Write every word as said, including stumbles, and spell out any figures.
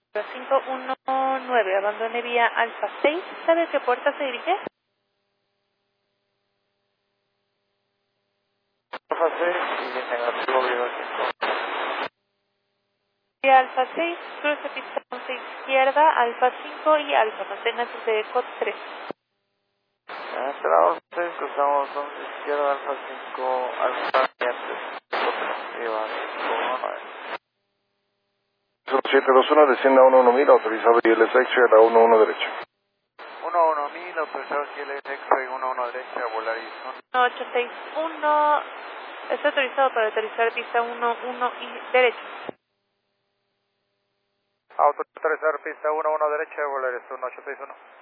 cinco uno nueve, abandone vía Alfa seis. ¿Sabe a qué puerta se dirige? Alfa seis y negativo Viva cinco. Vía Alfa seis, cruce pista once izquierda, Alfa cinco y Alfa, manténgase de eco tres. Entramos seis, cruzamos once izquierda, Alfa cinco, Alfa siete, Viva cinco uno nueve. siete dos uno, descienda uno uno mil, autorizado I L S X-ray a la uno uno derecha. uno uno mil, autorizado G L S X-ray uno uno derecha, Volaris ocho seis uno, está autorizado para aterrizar pista uno uno y derecha. autorizar pista uno uno derecha, Volaris uno ocho seis uno.